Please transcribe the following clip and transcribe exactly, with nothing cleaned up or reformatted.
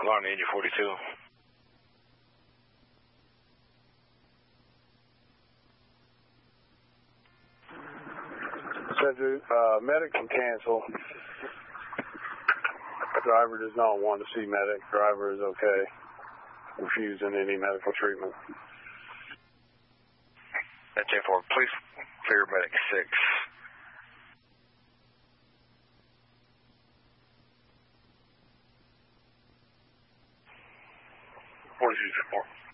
Alarm to engine forty-two. Cedric, uh, medic can cancel. Driver does not want to see medic. Driver is okay. Refusing any medical treatment. That's ten four. Please clear medic six. forty-two four.